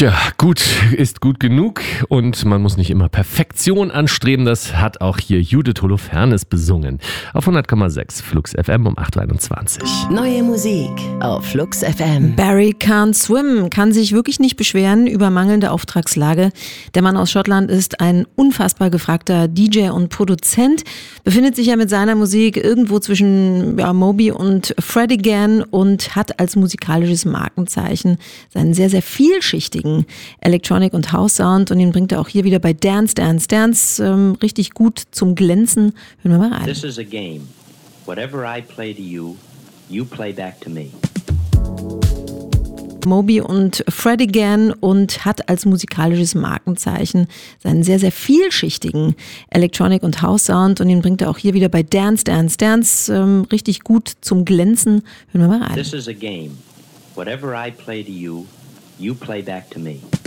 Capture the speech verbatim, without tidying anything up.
Tja, gut ist gut genug und man muss nicht immer Perfektion anstreben. Das hat auch hier Judith Holofernes besungen. Auf hundert Komma sechs Flux F M um acht Uhr einundzwanzig. Neue Musik auf Flux F M. Barry Can't Swim kann sich wirklich nicht beschweren über mangelnde Auftragslage. Der Mann aus Schottland ist ein unfassbar gefragter D J und Produzent, befindet sich ja mit seiner Musik irgendwo zwischen ja, Moby und Freddigan und hat als musikalisches Markenzeichen seinen sehr, sehr vielschichtigen Electronic- und House-Sound, und den bringt er auch hier wieder bei Dance, Dance, Dance ähm, richtig gut zum Glänzen. Hören wir mal rein. This is a game. Whatever I play to you, you play back to me. Moby und Freddigan und hat als musikalisches Markenzeichen seinen sehr, sehr vielschichtigen Electronic- und House-Sound, und den bringt er auch hier wieder bei Dance, Dance, Dance ähm, richtig gut zum Glänzen. Hören wir mal rein. This is a game. Whatever I play to you, you play back to me.